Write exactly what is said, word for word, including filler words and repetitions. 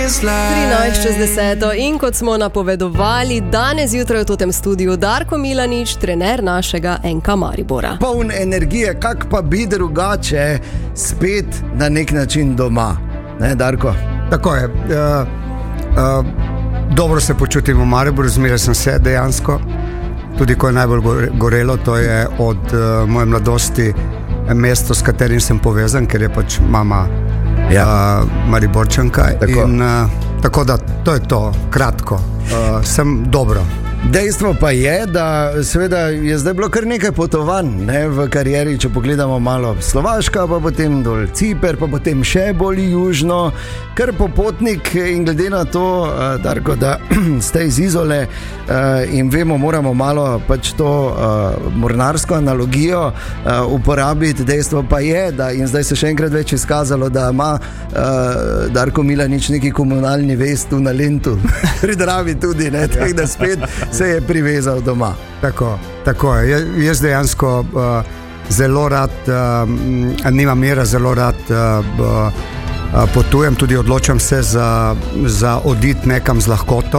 trinajst čez deseto in kot smo napovedovali, danes zjutraj v tem studiu Darko Milanič, trener našega en ka Maribora. Poln energije, kak pa bi drugače spet na nek način doma, ne Darko? Tako je, uh, uh, dobro se počutim v Mariboru, zmeraj sem se dejansko, tudi ko je najbolj gorelo, to je od uh, moje mladosti mesto, s katerim sem povezan, ker je pač mama ja. uh, Mariborčanka. Tako. In, uh, tako da to je to, kratko, uh, sem dobro. Dejstvo pa je, da seveda je zdaj bilo kar nekaj potovanj, ne, v karieri, če pogledamo malo Slovaška, pa potem dol Ciper, pa potem še bolj južno, kar popotnik in glede na to, Darko, da ste iz Izole in vemo, moramo malo pač to mornarsko analogijo uporabiti, dejstvo pa je, da in zdaj se še enkrat več izkazalo, da ima Darko Milanič neki komunalni vest v Nalentu, pri Dravi tudi, ne, tako da spet se je privezal doma. Tako, tako je. Jaz dejansko uh, zelo rad, uh, nimam mira, zelo rad uh, uh, potujem, tudi odločam se za, za oditi nekam z lahkoto.